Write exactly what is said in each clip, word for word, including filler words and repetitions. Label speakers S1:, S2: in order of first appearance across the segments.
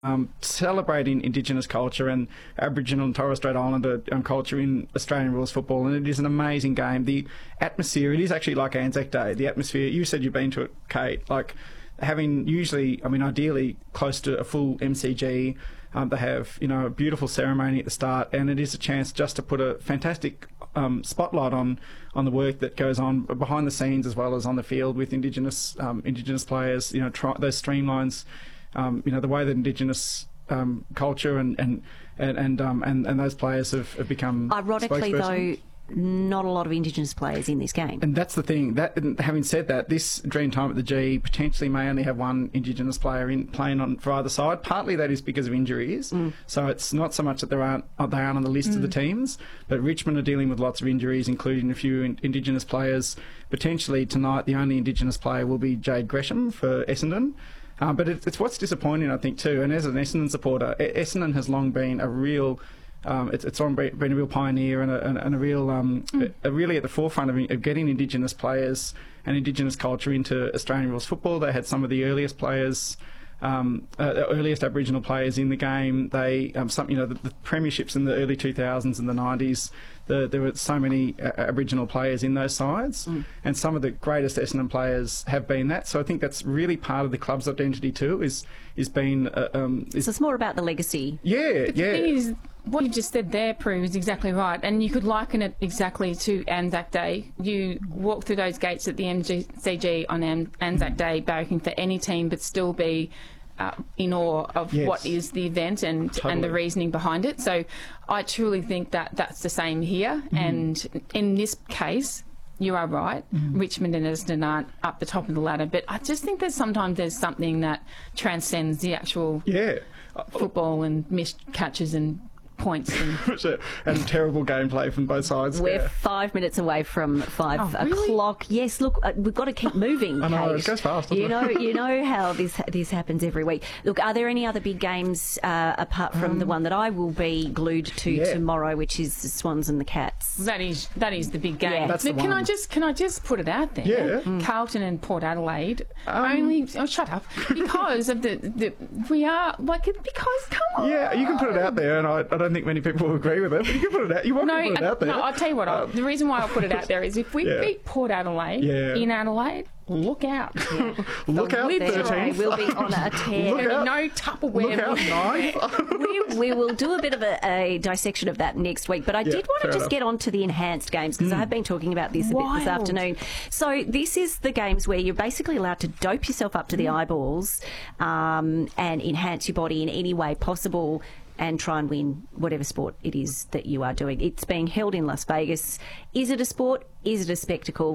S1: Um, celebrating Indigenous culture and Aboriginal and Torres Strait Islander um, culture in Australian rules football, and it is an amazing game. The atmosphere, it is actually like Anzac Day. The atmosphere, you said you've been to it, Kate, like having usually, I mean, ideally close to a full M C G. Um, they have, you know, a beautiful ceremony at the start, and it is a chance just to put a fantastic um, spotlight on on the work that goes on behind the scenes as well as on the field with Indigenous um, Indigenous players. You know, try, those streamlines. Um, you know, the way that Indigenous um, culture and and and and, um, and and those players have, have become
S2: ironically though, not a lot of Indigenous players in this game.
S1: And that's the thing. That and having said that, this Dream Time at the G potentially may only have one Indigenous player in playing on for either side. Partly that is because of injuries. Mm. So it's not so much that there aren't they aren't on the list mm. of the teams, but Richmond are dealing with lots of injuries, including a few in, Indigenous players. Potentially tonight, the only Indigenous player will be Jade Gresham for Essendon. Um, but it, it's what's disappointing, I think, too. And as an Essendon supporter, Essendon has long been a real, um, it's, it's been a real pioneer and a, and, and a real, um, mm. a, a really at the forefront of, of getting Indigenous players and Indigenous culture into Australian rules football. They had some of the earliest players. Um, uh, the earliest Aboriginal players in the game. They, um, some, you know, the, the premierships in the early two thousands and the nineties. The, there were so many uh, Aboriginal players in those sides, mm. and some of the greatest Essendon players have been that. So I think that's really part of the club's identity too. Is is being. Uh, um, is,
S2: so it's more about the legacy.
S1: Yeah,
S3: but
S1: yeah.
S3: The thing is, what you just said there, Prue, is exactly right, and you could liken it exactly to Anzac Day. You walk through those gates at the M C G on An- Anzac Day, barracking for any team, but still be Uh, in awe of yes. what is the event and,
S1: totally.
S3: and the reasoning behind it. So I truly think that that's the same here. Mm. And in this case, you are right. Mm. Richmond and Essendon aren't up the top of the ladder. But I just think that sometimes there's something that transcends the actual
S1: yeah.
S3: football and missed catches and points and,
S1: and terrible gameplay from both sides.
S2: We're
S1: yeah.
S2: five minutes away from five
S3: oh, really?
S2: o'clock. Yes, look, uh, we've got to keep moving.
S1: I know,
S2: Kate.
S1: it goes fast. Doesn't
S2: you
S1: it?
S2: know, you know how this this happens every week. Look, are there any other big games uh, apart from um, the one that I will be glued to
S1: yeah.
S2: tomorrow, which is the Swans and the Cats?
S3: That is that is the big game.
S2: Yeah.
S1: That's
S3: but
S1: the
S3: can
S1: one.
S3: I just can I just put it out there?
S1: Yeah.
S3: Mm. Carlton and Port Adelaide
S1: Um,
S3: only. Oh, shut up! Because of the, the we are like because come on.
S1: Yeah, you can put it out there, and I, I don't think many people will agree with it. But you can put it out. You want
S3: No,
S1: to put it out there.
S3: no, I'll tell you what.
S1: Um,
S3: the reason why I put it out there is if we
S1: yeah.
S3: beat Port Adelaide
S1: Yeah.
S3: in Adelaide, look out.
S2: Yeah.
S1: Look out, thirteenth.
S2: We'll be on a tear.
S1: Look out.
S3: No Tupperware.
S1: Look out, ninth.
S2: we, we will do a bit of a, a dissection of that next week, but I
S1: Yeah,
S2: did want to
S1: fair
S2: just
S1: enough.
S2: get on to the enhanced games because mm. I have been talking about this a bit this
S3: Wild.
S2: afternoon. So this is the games where you're basically allowed to dope yourself up to the eyeballs um, and enhance your body in any way possible and try and win whatever sport it is that you are doing. It's being held in Las Vegas. Is it a sport? Is it a spectacle?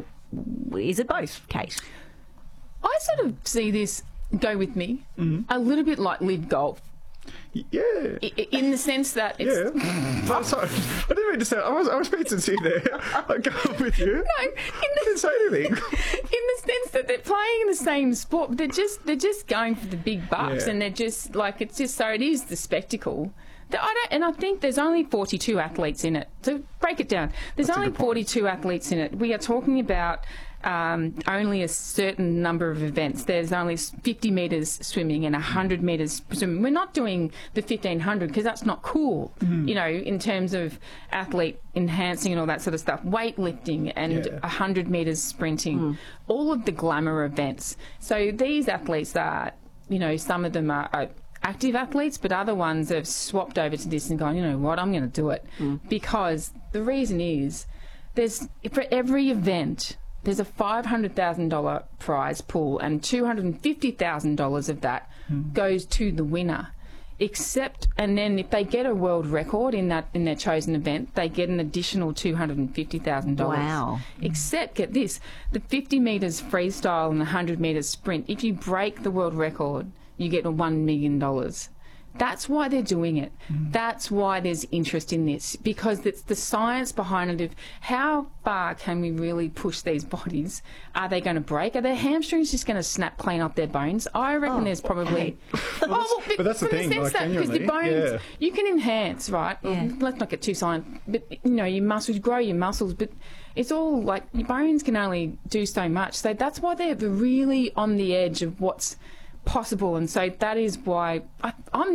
S2: Is it both, Kate?
S3: I sort of see this, go with me, mm-hmm. a little bit like live golf.
S1: Yeah.
S3: I, in the sense that it's...
S1: Yeah. I'm sorry. I didn't mean to say... I was, I was being sincere there. I go with you.
S3: No, in the,
S1: I didn't say anything.
S3: In the sense that they're playing in the same sport, but they're just, they're just going for the big bucks
S1: Yeah.
S3: and they're just, like, it's just, so it is the spectacle. The- I don't, and I think there's only forty-two athletes in it. So break it down. There's
S1: That's a
S3: only
S1: good point.
S3: forty-two athletes in it. We are talking about um, only a certain number of events. There's only fifty metres swimming and one hundred metres swimming. We're not doing the fifteen hundred because that's not cool, mm. you know, in terms of athlete enhancing and all that sort of stuff. Weightlifting and
S1: Yeah.
S3: one hundred metres sprinting, mm. all of the glamour events. So these athletes are, you know, some of them are... are active athletes, but other ones have swapped over to this and gone, you know what, I'm going to do it. Mm. Because the reason is, there's for every event, there's a five hundred thousand dollars prize pool and two hundred fifty thousand dollars of that mm. goes to the winner. Except, and then if they get a world record in that in their chosen event, they get an additional two hundred fifty thousand dollars.
S2: Wow.
S3: Except, get this, the fifty metres freestyle and the one hundred metres sprint, if you break the world record, you get one million dollars. That's why they're doing it. Mm. That's why there's interest in this, because it's the science behind it of how far can we really push these bodies. Are they going to break? Are their hamstrings just going to snap clean off their bones? I reckon
S2: Oh,
S3: there's probably...
S1: Well,
S3: oh, well,
S1: but that's the
S3: from
S1: thing,
S3: sense
S1: like,
S3: that, because the
S1: genuinely,
S3: bones,
S1: yeah.
S3: you can enhance, right?
S2: Yeah.
S3: Let's not get too science, but, you know, your muscles, grow your muscles, but it's all like your bones can only do so much. So that's why they're really on the edge of what's possible, and so that is why I, I'm